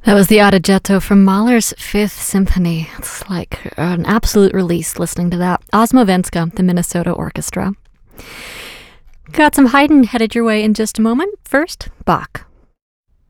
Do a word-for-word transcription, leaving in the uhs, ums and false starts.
That was the Adagietto from Mahler's Fifth Symphony. It's like an absolute release listening to that. Osmovenska, the Minnesota Orchestra. Got some Haydn headed your way in just a moment. First, Bach.